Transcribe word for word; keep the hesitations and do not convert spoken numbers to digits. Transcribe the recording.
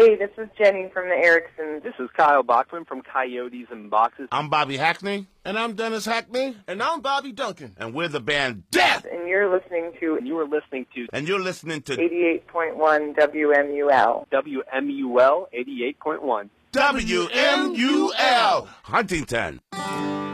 Hey, this is Jenny from the Ericksons. This is Kyle Bachman from Coyotes and Boxes. I'm Bobby Hackney. And I'm Dennis Hackney. And I'm Bobby Duncan. And we're the band Death. And you're listening to... And you are listening to... And you're listening to... eighty-eight point one W M U L. W M U L eighty-eight point one. W M U L Huntington.